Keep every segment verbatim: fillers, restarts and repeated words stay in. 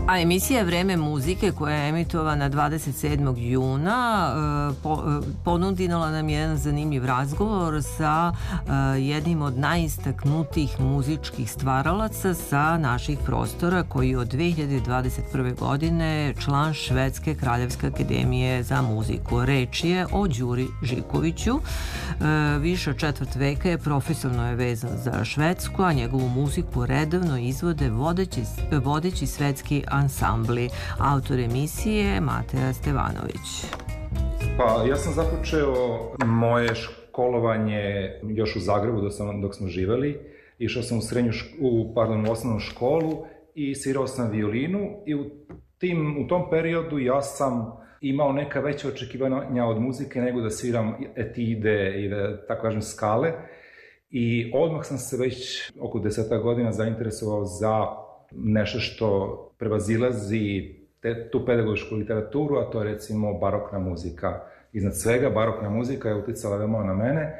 A emisija Vreme muzike koja je emitovana dvadeset sedmog juna ponudila nam jedan zanimljiv razgovor sa jednim od najistaknutijih muzičkih stvaralaca sa naših prostora, koji od dve hiljade dvadeset prve. godine član Švedske Kraljevske akademije za muziku. Reč je o Đuri Žikoviću. Više od četvrt veka je profesionalno je vezan za Švedsku, a njegovu muziku redovno izvode vodeći, vodeći svetski ansambli. Autor emisije Mateja Stevanović. Pa ja sam započeo moje školovanje još u Zagrebu dok, sam, dok smo živeli. Išao sam u srednju u, pardon, u osnovnu školu i svirao sam violinu i u, tim, u tom periodu ja sam imao neka veća očekivanja od muzike nego da sviram etide i da tako kažem skale. I odmah sam se već oko deseta godina zainteresovao za nešto što prevazilazi te, tu pedagošku literaturu, a to je recimo barokna muzika. Iznad svega, barokna muzika je uticala veoma na mene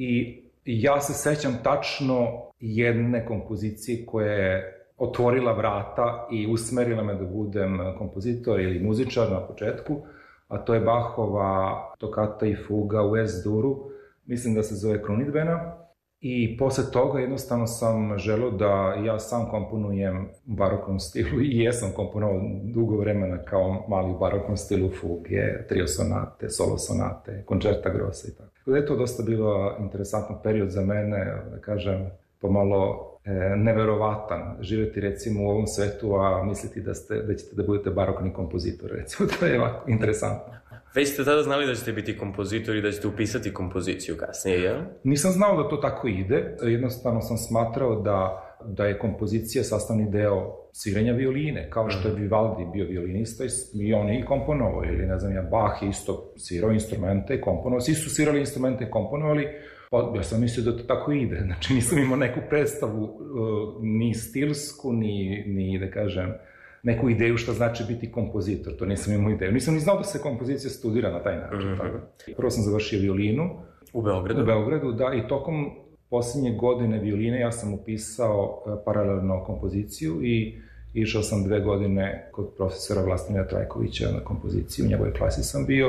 i ja se sećam tačno jedne kompozicije koja je otvorila vrata i usmerila me da budem kompozitor ili muzičar na početku, a to je Bachova tokata i fuga u Es-duru, mislim da se zove Krunidbena. I posle toga jednostavno sam želeo da ja sam komponujem u baroknom stilu i jesam komponovao dugo vremena kao mali u baroknom stilu fuge, trio sonate, solo sonate, koncerta grossa i tako. Tako da je to dosta bilo interesantan period za mene, da kažem, pomalo e, neverovatan živeti recimo u ovom svetu, a misliti da, ste, da ćete da budete barokni kompozitor, recimo, to je ovako interesantno. Već ste tada znali da ćete biti kompozitor i da ćete upisati kompoziciju kasnije, jel? Nisam znao da to tako ide, jednostavno sam smatrao da, da je kompozicija sastavni deo sviranja violine, kao što je Vivaldi bio violinista i on je i komponovao, ili ne znam ja, Bach je isto svirao instrumente i komponovao, svi su svirali instrumente i komponovali, pa ja sam mislio da to tako ide, znači nisam imao neku predstavu uh, ni stilsku, ni, ni da kažem, neku ideju šta znači biti kompozitor, to nisam imao ideju. Nisam ni znao da se kompozicija studira na taj način. Mm-hmm. Prvo sam završio violinu. U Beogradu? U Beogradu, da, i tokom posljednje godine violine ja sam upisao paralelno kompoziciju i išao sam dve godine kod profesora Vlastimira Trajkovića na kompoziciju, u njegovoj klasi sam bio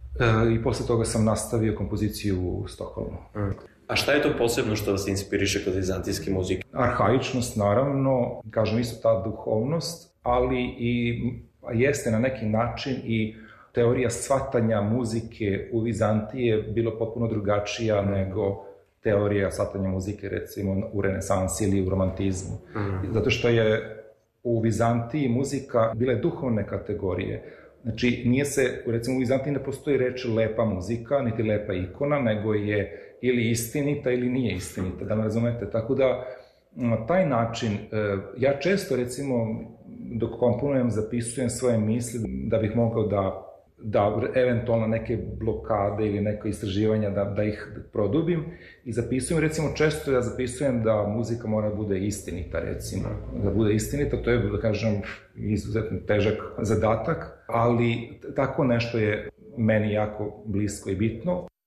e, i posle toga sam nastavio kompoziciju u Stokholmu. Mm. A šta je to posebno što vas inspiriše kod vizantijske muzike? Arhaičnost, naravno, kažem isto ta duhovnost, ali i jeste na neki način i teorija shvatanja muzike u Vizantiji je bilo potpuno drugačija mm. nego teorija shvatanja muzike recimo u renesansi ili u romantizmu. Mm. Zato što je u Vizantiji muzika bila je duhovne kategorije. Znači, nije se, recimo u Vizantiji ne postoji reč lepa muzika, niti lepa ikona, nego je ili istinita ili nije istinita, da me razumete. Tako da, na taj način, ja često, recimo, dok komponujem, zapisujem svoje misli da bih mogao da, da eventualno neke blokade ili neke istraživanja da, da ih produbim i zapisujem, recimo, često ja zapisujem da muzika mora bude istinita, recimo, da bude istinita, to je, da kažem, izuzetno težak zadatak, ali tako nešto je meni jako blisko i bitno.